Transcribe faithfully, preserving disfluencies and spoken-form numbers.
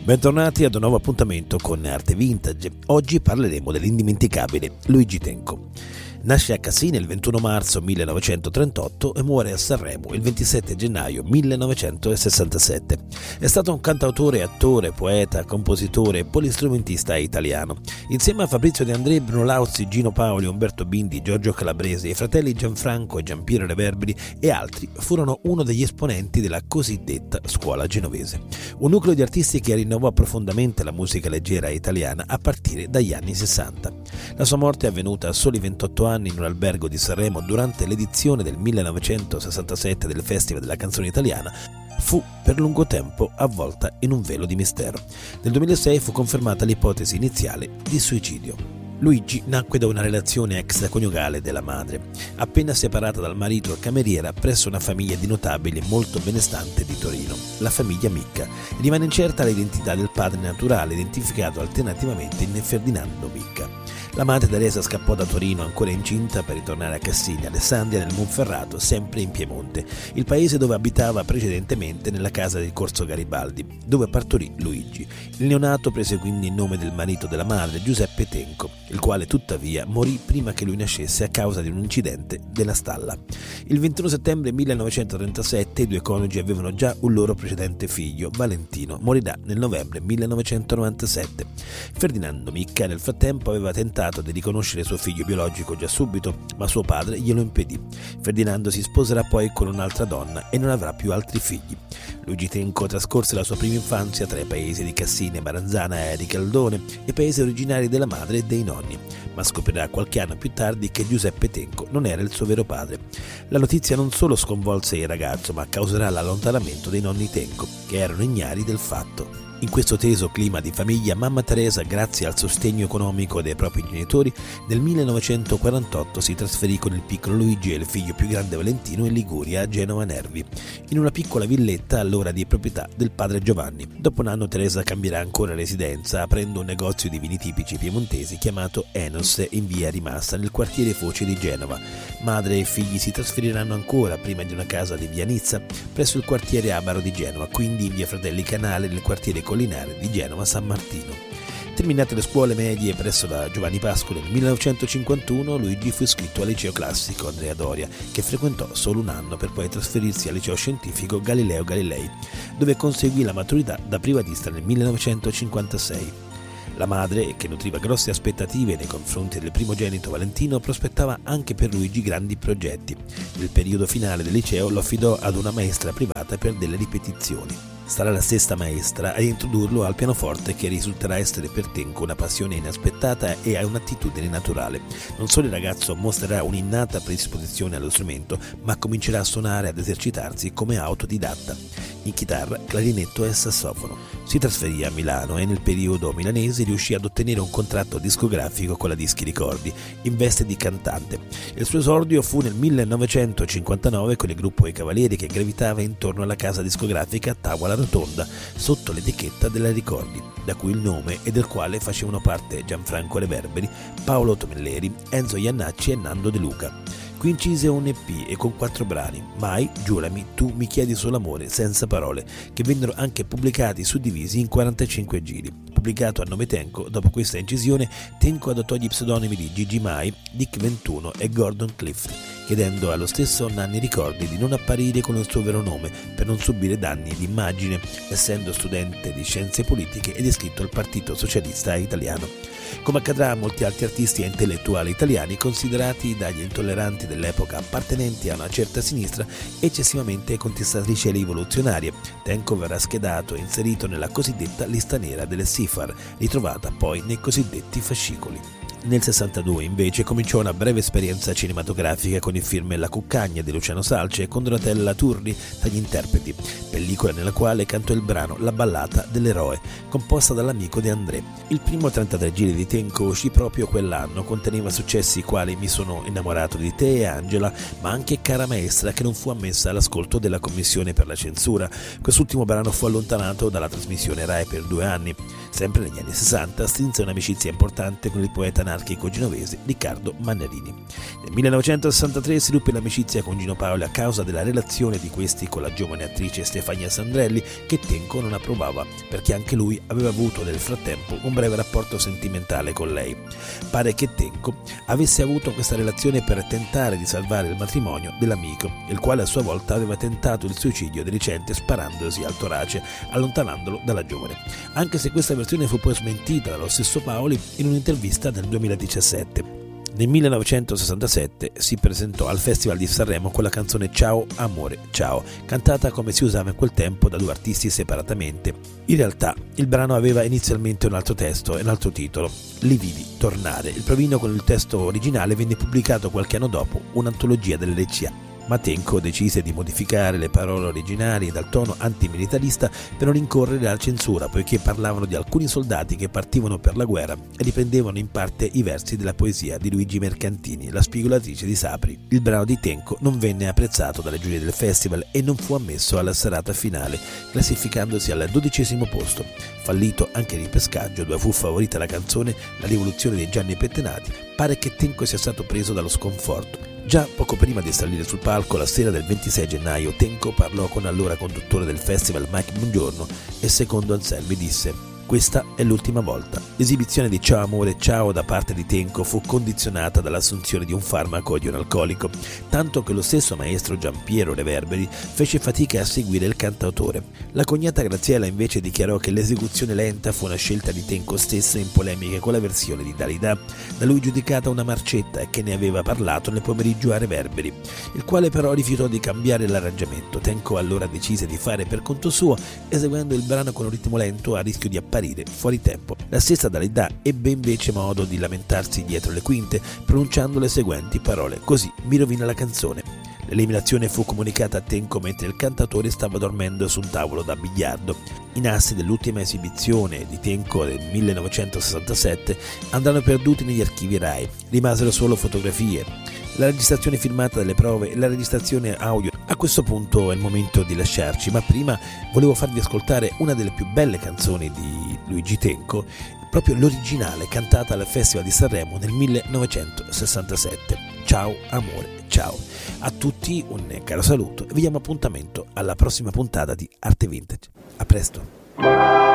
Bentornati ad un nuovo appuntamento con Arte Vintage. Oggi parleremo dell'indimenticabile Luigi Tenco. Nasce a Cassina il ventuno marzo millenovecentotrentotto e muore a Sanremo il ventisette gennaio millenovecentosessantasette. È stato un cantautore, attore, poeta, compositore e polistrumentista italiano. Insieme a Fabrizio De André, Bruno Lauzi, Gino Paoli, Umberto Bindi, Giorgio Calabresi, i fratelli Gianfranco e Giampiero Reverberi e altri furono uno degli esponenti della cosiddetta scuola genovese. Un nucleo di artisti che rinnovò profondamente la musica leggera italiana a partire dagli anni sessanta. La sua morte è avvenuta a soli ventotto anni in un albergo di Sanremo durante l'edizione del millenovecentosessantasette del Festival della Canzone Italiana. Fu per lungo tempo avvolta in un velo di mistero. Nel duemilasei fu confermata l'ipotesi iniziale di suicidio. Luigi nacque da una relazione extraconiugale della madre. Appena separata dal marito e cameriera presso una famiglia di notabili molto benestante di Torino, la famiglia Micca. Rimane incerta l'identità del padre naturale, identificato alternativamente in Ferdinando Micca. La madre Teresa scappò da Torino ancora incinta per ritornare a Cassini, Alessandria nel Monferrato, sempre in Piemonte, il paese dove abitava precedentemente nella casa del Corso Garibaldi, dove partorì Luigi. Il neonato prese quindi il nome del marito della madre, Giuseppe Tenco, il quale tuttavia morì prima che lui nascesse a causa di un incidente della stalla. Il ventuno settembre millenovecentotrentasette i due coniugi avevano già un loro precedente figlio, Valentino, morirà nel novembre millenovecentonovantasette. Ferdinando Micca nel frattempo aveva tentato di riconoscere suo figlio biologico già subito, ma suo padre glielo impedì. Ferdinando si sposerà poi con un'altra donna e non avrà più altri figli. Luigi Tenco trascorse la sua prima infanzia tra i paesi di Cassina, Maranzana e Ricaldone, i paesi originari della madre e dei nonni, ma scoprirà qualche anno più tardi che Giuseppe Tenco non era il suo vero padre. La notizia non solo sconvolse il ragazzo, ma causerà l'allontanamento dei nonni Tenco, che erano ignari del fatto. In questo teso clima di famiglia, mamma Teresa, grazie al sostegno economico dei propri genitori, nel millenovecentoquarantotto si trasferì con il piccolo Luigi e il figlio più grande Valentino in Liguria, a Genova Nervi, in una piccola villetta allora di proprietà del padre Giovanni. Dopo un anno Teresa cambierà ancora residenza, aprendo un negozio di vini tipici piemontesi chiamato Enos in via Rimassa, nel quartiere Foce di Genova. Madre e figli si trasferiranno ancora, prima di una casa di via Nizza, presso il quartiere Abaro di Genova, quindi in via Fratelli Canale, nel quartiere collinare di Genova San Martino. Terminate le scuole medie presso la Giovanni Pascoli nel millenovecentocinquantuno, Luigi fu iscritto al liceo classico Andrea Doria, che frequentò solo un anno per poi trasferirsi al liceo scientifico Galileo Galilei, dove conseguì la maturità da privatista nel millenovecentocinquantasei. La madre, che nutriva grosse aspettative nei confronti del primogenito Valentino, prospettava anche per Luigi grandi progetti. Nel periodo finale del liceo lo affidò ad una maestra privata per delle ripetizioni. Sarà la stessa maestra a introdurlo al pianoforte, che risulterà essere per Tenco una passione inaspettata e un'attitudine naturale. Non solo il ragazzo mostrerà un'innata predisposizione allo strumento, ma comincerà a suonare e ad esercitarsi come autodidatta, in chitarra, clarinetto e sassofono. Si trasferì a Milano e nel periodo milanese riuscì ad ottenere un contratto discografico con la Dischi Ricordi, in veste di cantante. Il suo esordio fu nel millenovecentocinquantanove con il gruppo I Cavalieri, che gravitava intorno alla casa discografica Tavola Rotonda, sotto l'etichetta della Ricordi, da cui il nome e del quale facevano parte Gianfranco Reverberi, Paolo Tomelleri, Enzo Iannacci e Nando De Luca. Qui incise un E P e con quattro brani, Mai, Giurami, Tu mi chiedi solo amore, Senza parole, che vennero anche pubblicati suddivisi in quarantacinque giri. Pubblicato a nome Tenco, dopo questa incisione, Tenco adottò gli pseudonimi di Gigi Mai, Dick ventuno e Gordon Clift, chiedendo allo stesso Nanni Ricordi di non apparire con il suo vero nome per non subire danni di immagine, essendo studente di scienze politiche ed iscritto al Partito Socialista Italiano. Come accadrà a molti altri artisti e intellettuali italiani considerati dagli intolleranti dell'epoca appartenenti a una certa sinistra eccessivamente contestatrice e rivoluzionarie, Tenco verrà schedato e inserito nella cosiddetta lista nera delle SIFAR, ritrovata poi nei cosiddetti fascicoli. Nel sessantadue invece cominciò una breve esperienza cinematografica con il film La cuccagna di Luciano Salce con Donatella Turri tra gli interpreti, pellicola nella quale cantò il brano La ballata dell'eroe, composta dall'amico De André. Il primo trentatré giri di Tenco uscì proprio quell'anno, conteneva successi quali Mi sono innamorato di te e Angela, ma anche Cara maestra, che non fu ammessa all'ascolto della commissione per la censura. Quest'ultimo brano fu allontanato dalla trasmissione Rai per due anni. Sempre negli anni sessanta strinse un'amicizia importante con il poeta anarchico genovese Riccardo Mannarini. Nel millenovecentosessantatré si ruppe l'amicizia con Gino Paoli a causa della relazione di questi con la giovane attrice Stefania Sandrelli, che Tenco non approvava perché anche lui aveva avuto nel frattempo un breve rapporto sentimentale con lei. Pare che Tenco avesse avuto questa relazione per tentare di salvare il matrimonio dell'amico, il quale a sua volta aveva tentato il suicidio di recente sparandosi al torace, allontanandolo dalla giovane. Anche se questa versione fu poi smentita dallo stesso Paoli in un'intervista del duemiladiciassette. Nel millenovecentosessantasette si presentò al Festival di Sanremo con la canzone Ciao amore ciao, cantata come si usava in quel tempo da due artisti separatamente. In realtà il brano aveva inizialmente un altro testo e un altro titolo, Li vidi tornare. Il provino con il testo originale venne pubblicato qualche anno dopo, un'antologia dell'R C A. Ma Tenco decise di modificare le parole originali dal tono antimilitarista per non incorrere alla censura, poiché parlavano di alcuni soldati che partivano per la guerra e riprendevano in parte i versi della poesia di Luigi Mercantini, la spigolatrice di Sapri. Il brano di Tenco non venne apprezzato dalle giurie del festival e non fu ammesso alla serata finale, classificandosi al dodicesimo posto. Fallito anche il ripescaggio, dove fu favorita la canzone La rivoluzione dei Gianni Pettenati, pare che Tenco sia stato preso dallo sconforto. Già poco prima di salire sul palco, la sera del ventisei gennaio, Tenco parlò con l'allora conduttore del festival Mike Buongiorno e secondo Anselmi disse: questa è l'ultima volta. L'esibizione di Ciao amore ciao da parte di Tenco fu condizionata dall'assunzione di un farmaco di un alcolico, tanto che lo stesso maestro Giampiero Reverberi fece fatica a seguire il cantautore. La cognata Graziella invece dichiarò che l'esecuzione lenta fu una scelta di Tenco stesso in polemiche con la versione di Dalida, da lui giudicata una marcetta e che ne aveva parlato nel pomeriggio a Reverberi, il quale però rifiutò di cambiare l'arrangiamento. Tenco allora decise di fare per conto suo, eseguendo il brano con un ritmo lento a rischio di apparire fuori tempo. La stessa Dalida ebbe invece modo di lamentarsi dietro le quinte, pronunciando le seguenti parole: così mi rovina la canzone. L'eliminazione fu comunicata a Tenco mentre il cantatore stava dormendo su un tavolo da biliardo. I nastri dell'ultima esibizione di Tenco del millenovecentosessantasette andarono perduti negli archivi RAI, rimasero solo fotografie, la registrazione filmata delle prove e la registrazione audio. A questo punto è il momento di lasciarci, ma prima volevo farvi ascoltare una delle più belle canzoni di Luigi Tenco, proprio l'originale cantata al Festival di Sanremo nel millenovecentosessantasette. Ciao amore ciao. A tutti un caro saluto e vi diamo appuntamento alla prossima puntata di Arte Vintage. A presto.